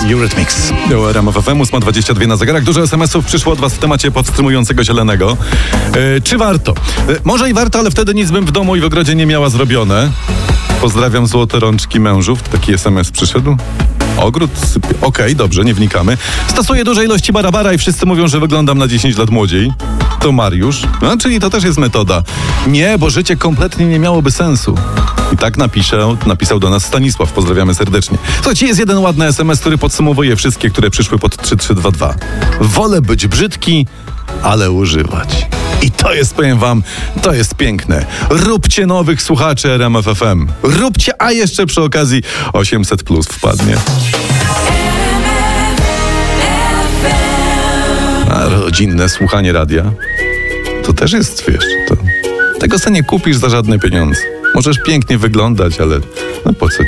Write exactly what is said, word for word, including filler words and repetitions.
Eurythmics. R M F F M, ósma dwadzieścia dwa na zegarach. Dużo es em esów przyszło od was w temacie powstrzymującego zielonego. E, czy warto? E, może i warto, ale wtedy nic bym w domu i w ogrodzie nie miała zrobione. Pozdrawiam złote rączki mężów. Taki es em es przyszedł. Ogród sypie. Okej, okay, dobrze, nie wnikamy. Stosuję duże ilości barabara i wszyscy mówią, że wyglądam na dziesięć lat młodziej. To Mariusz. No, czyli to też jest metoda. Nie, bo życie kompletnie nie miałoby sensu. I tak napisze, napisał do nas Stanisław. Pozdrawiamy serdecznie. Słuchajcie, jest jeden ładny es em es, który podsumowuje wszystkie, które przyszły pod trzy trzy dwa dwa. Wolę być brzydki, ale używać. I to jest, powiem wam, to jest piękne. Róbcie nowych słuchaczy R M F F M. Róbcie, a jeszcze przy okazji osiemset plus wpadnie. A rodzinne słuchanie radia to też jest, wiesz, to tego sobie nie kupisz za żadne pieniądze. Możesz pięknie wyglądać, ale no po co ci?